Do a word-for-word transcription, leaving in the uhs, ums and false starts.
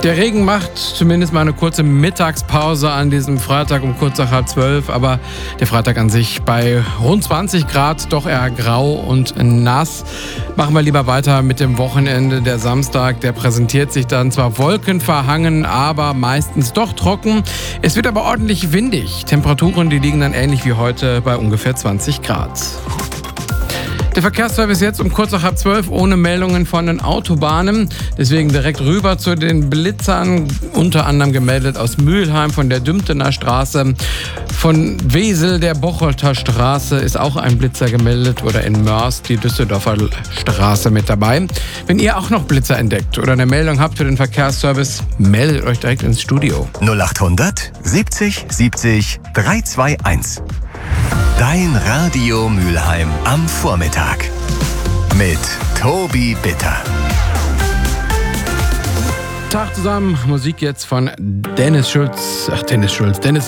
Der Regen macht zumindest mal eine kurze Mittagspause an diesem Freitag um kurz nach halb zwölf, aber der Freitag an sich bei rund zwanzig Grad doch eher grau und nass. Machen wir lieber weiter mit dem Wochenende. Der Samstag, der präsentiert sich dann zwar wolkenverhangen, aber meistens doch trocken. Es wird aber ordentlich windig. Temperaturen, die liegen dann ähnlich wie heute bei ungefähr zwanzig Grad. Der Verkehrsservice jetzt um kurz nach halb zwölf ohne Meldungen von den Autobahnen. Deswegen direkt rüber zu den Blitzern. Unter anderem gemeldet aus Mülheim von der Dümtener Straße. Von Wesel der Bocholter Straße ist auch ein Blitzer gemeldet. Oder in Mörs die Düsseldorfer Straße mit dabei. Wenn ihr auch noch Blitzer entdeckt oder eine Meldung habt für den Verkehrsservice, meldet euch direkt ins Studio. null acht hundert siebzig siebzig dreihunderteinundzwanzig. Dein Radio Mülheim am Vormittag mit Tobi Bitter. Tag zusammen, Musik jetzt von Dennis Schulz. Ach, Dennis Schulz. Dennis